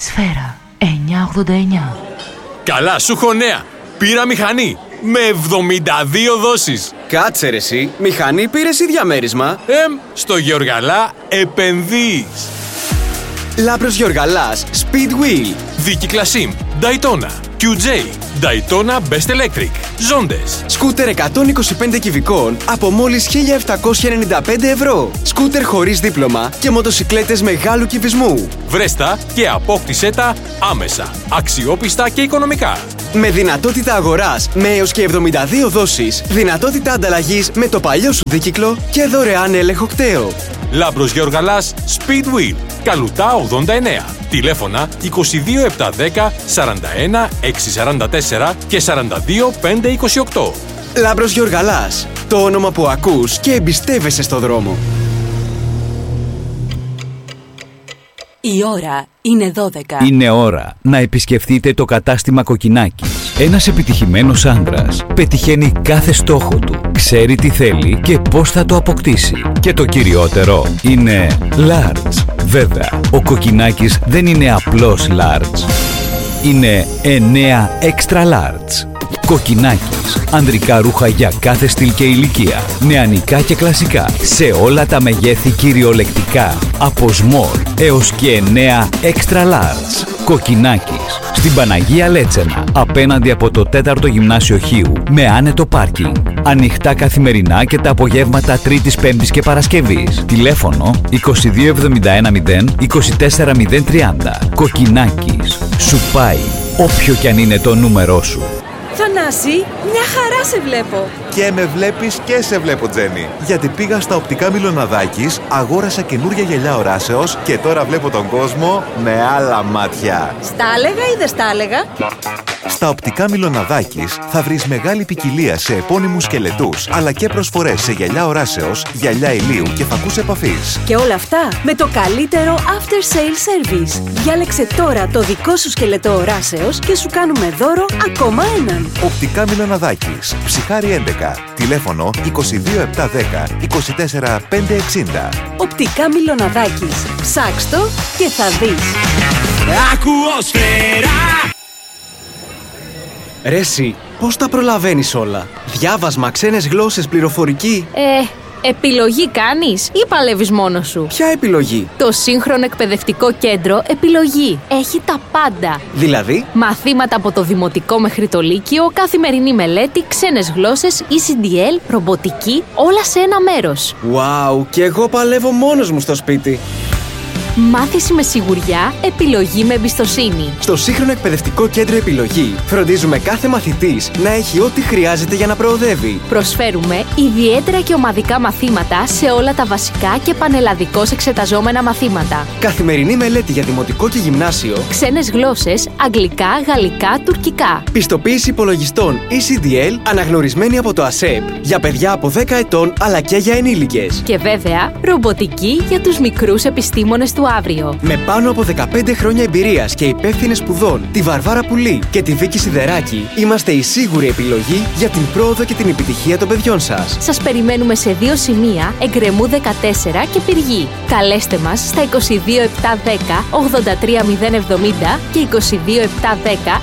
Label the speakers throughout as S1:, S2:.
S1: Σφαίρα 989.
S2: Καλά, σου έχω νέα. Πήρα μηχανή με 72 δόσεις.
S3: Κάτσε ρε εσύ, μηχανή πήρες ή διαμέρισμα?
S2: Στο Γεωργαλά επενδύεις.
S3: Λάμπρος Γεωργαλάς, Speedwheel.
S2: Δίκυκλα SIM, Daytona, QJ, Daytona Best Electric, Zondes.
S3: Σκούτερ 125 κυβικών από μόλις 1.795 ευρώ. Σκούτερ χωρίς δίπλωμα και μοτοσικλέτες μεγάλου κυβισμού.
S2: Βρέστα και απόκτησέ τα άμεσα, αξιόπιστα και οικονομικά.
S3: Με δυνατότητα αγοράς με έως και 72 δόσεις, δυνατότητα ανταλλαγής με το παλιό σου δίκυκλο και δωρεάν έλεγχο κταίο.
S2: Λάμπρος Γεωργαλάς, Speedwheel, Καλουτά 89. Τηλέφωνα 22710 41 644 και 42 528.
S3: Λάμπρος Γεωργαλάς, το όνομα που ακούς και εμπιστεύεσαι στο δρόμο.
S1: Η ώρα είναι 12.
S4: Είναι ώρα να επισκεφτείτε το κατάστημα Κοκκινάκης. Ένας επιτυχημένος άντρας πετυχαίνει κάθε στόχο του, ξέρει τι θέλει και πώς θα το αποκτήσει. Και το κυριότερο είναι large. Βέβαια, ο Κοκκινάκης δεν είναι απλώς large. Είναι 9 extra large. Κοκκινάκης. Ανδρικά ρούχα για κάθε στυλ και ηλικία. Νεανικά και κλασικά. Σε όλα τα μεγέθη κυριολεκτικά. Από small έως και 9 extra large. Κοκκινάκης. Στην Παναγία Λέτσενα. Απέναντι από το 4ο Γυμνάσιο Χίου. Με άνετο πάρκινγκ. Ανοιχτά καθημερινά και τα απογεύματα Τρίτης, Πέμπτης και Παρασκευής. Τηλέφωνο 22710 24030. Κοκκινάκης. Σου πάει όποιο κι αν είναι το νούμερό σου.
S5: Θανάση, μια χαρά σε βλέπω.
S6: Και με βλέπεις και σε βλέπω, Τζέννη. Γιατί πήγα στα οπτικά Μιλοναδάκης, αγόρασα καινούρια γυαλιά οράσεως και τώρα βλέπω τον κόσμο με άλλα μάτια.
S5: Στα έλεγα ή δεν στα έλεγα?
S6: Στα οπτικά Μιλοναδάκης θα βρεις μεγάλη ποικιλία σε επώνυμους σκελετούς, αλλά και προσφορές σε γυαλιά οράσεως, γυαλιά ηλίου και φακούς επαφής.
S5: Και όλα αυτά με το καλύτερο after sale service. Διάλεξε τώρα το δικό σου σκελετό οράσεως και σου κάνουμε δώρο ακόμα έναν.
S6: Οπτικά Μιλοναδάκης, Ψυχάρη 11, τηλέφωνο 22710 24560.
S5: Οπτικά Μιλοναδάκης. Ψάξ' το και θα δεις.
S7: Ακούω Σφαίρα.
S3: Ρε εσύ, πώς τα προλαβαίνεις όλα? Διάβασμα, ξένες γλώσσες, πληροφορική.
S5: Επιλογή κάνεις ή παλεύεις μόνος σου?
S3: Ποια επιλογή?
S5: Το σύγχρονο εκπαιδευτικό κέντρο Επιλογή. Έχει τα πάντα.
S3: Δηλαδή?
S5: Μαθήματα από το δημοτικό μέχρι το λύκειο, καθημερινή μελέτη, ξένες γλώσσες, ECDL, ρομποτική, όλα σε ένα μέρος.
S3: Wow, και εγώ παλεύω μόνος μου στο σπίτι.
S5: Μάθηση με σιγουριά, επιλογή με εμπιστοσύνη.
S3: Στο σύγχρονο εκπαιδευτικό κέντρο Επιλογή φροντίζουμε κάθε μαθητής να έχει ό,τι χρειάζεται για να προοδεύει.
S5: Προσφέρουμε ιδιαίτερα και ομαδικά μαθήματα σε όλα τα βασικά και πανελλαδικώς εξεταζόμενα μαθήματα.
S3: Καθημερινή μελέτη για δημοτικό και γυμνάσιο.
S5: Ξένες γλώσσες, αγγλικά, γαλλικά, τουρκικά.
S3: Πιστοποίηση υπολογιστών ECDL αναγνωρισμένη από το ΑΣΕΠ για παιδιά από 10 ετών αλλά και για ενήλικες.
S5: Και βέβαια, ρομποτική για τους μικρούς επιστήμονες του αύριο.
S3: Με πάνω από 15 χρόνια εμπειρίας και υπεύθυνες σπουδών, τη Βαρβάρα Πουλή και τη Βίκη Σιδεράκη, είμαστε η σίγουρη επιλογή για την πρόοδο και την επιτυχία των παιδιών σας.
S5: Σας περιμένουμε σε 2 σημεία, Εγκρεμού 14 και Πυργή. Καλέστε μας στα 22710 83070 και 22710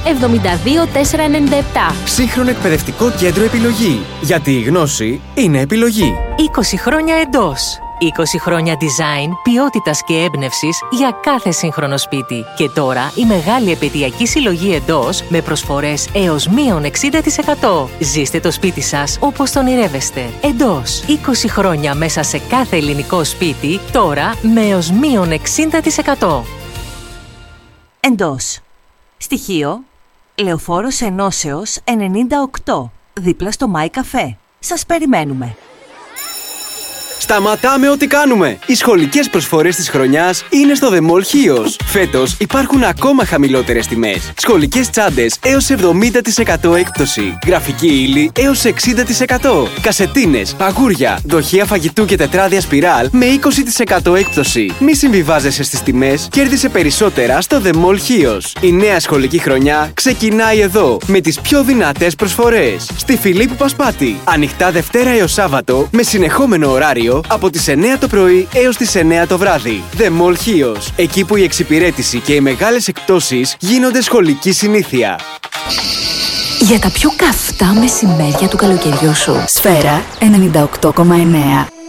S5: 72497.
S3: Σύγχρονο εκπαιδευτικό κέντρο Επιλογή. Γιατί η γνώση είναι επιλογή.
S1: 20 χρόνια εντός. 20 χρόνια design, ποιότητας και έμπνευσης για κάθε σύγχρονο σπίτι. Και τώρα η μεγάλη επαιτειακή συλλογή εντός με προσφορές έως μείον 60%. Ζήστε το σπίτι σας όπως το ονειρεύεστε. Εντός. 20 χρόνια μέσα σε κάθε ελληνικό σπίτι, τώρα με έως μείον 60%.
S8: Εντός. Στοιχείο. Λεωφόρος Ενώσεως 98. Δίπλα στο Μάι Καφέ. Σας περιμένουμε.
S3: Σταματάμε ό,τι κάνουμε! Οι σχολικές προσφορές της χρονιάς είναι στο The Mall Chios. Φέτος υπάρχουν ακόμα χαμηλότερες τιμές. Σχολικές τσάντες έως 70% έκπτωση. Γραφική ύλη έως 60%. Κασετίνες, παγούρια, δοχεία φαγητού και τετράδια σπιράλ με 20% έκπτωση. Μη συμβιβάζεσαι στις τιμές, κέρδισε περισσότερα στο The Mall Chios. Η νέα σχολική χρονιά ξεκινάει εδώ με τις πιο δυνατές προσφορές. Στη Φιλίππου Πασπάτη. Ανοιχτά Δευτέρα έως Σάββατο με συνεχόμενο ωράριο Λύκειο από τις 9 το πρωί έως τις 9 το βράδυ. The Mall Chios, εκεί που η εξυπηρέτηση και οι μεγάλες εκπτώσεις γίνονται σχολική συνήθεια.
S9: Για τα πιο καυτά μεσημέρια του καλοκαιριού σου. Σφαίρα 98,9.